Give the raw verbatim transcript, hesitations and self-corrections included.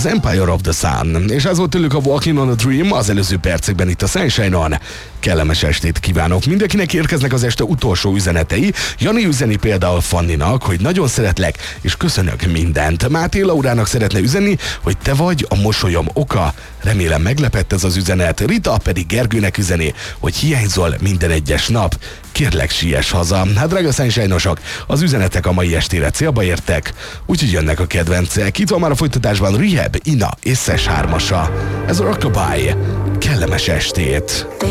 az Empire of the Sun. És ez volt tőlük a Walking on a Dream az előző percekben itt a Sunshine-on. Kellemes estét kívánok! Mindenkinek érkeznek az este utolsó üzenetei. Jani üzeni például Fanninak, hogy nagyon szeretlek, és köszönök mindent. Máté Laurának szeretne üzenni, hogy te vagy a mosolyom oka. Remélem meglepett ez az üzenet. Rita pedig Gergőnek üzeni, hogy hiányzol minden egyes nap. Kérlek, siess haza. Hát drága Sunshine-osok, az üzenetek a mai estére célba értek, úgyhogy jönnek a kedvencek. Itt van már a folytatásban Rehab, Ina és Szes hármasa. Ez a Rockabye. Kellemes estét!